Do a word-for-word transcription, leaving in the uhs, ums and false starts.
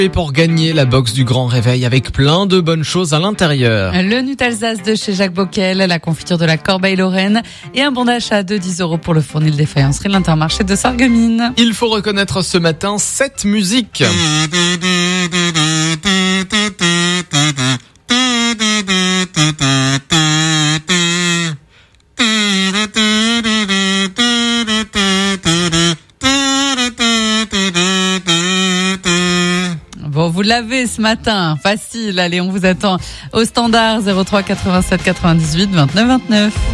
Et pour gagner la box du Grand Réveil avec plein de bonnes choses à l'intérieur. Le Nutalsace de chez Jacques Bockel, la confiture de la Corbeille-Lorraine et un bon d'achat de dix euros pour le fournil des faïenceries de l'Intermarché de Sarreguemines. Il faut reconnaître ce matin cette musique. Bon, vous l'avez ce matin, facile. Allez, on vous attend au standard zéro trois quatre-vingt-sept quatre-vingt-dix-huit vingt-neuf vingt-neuf.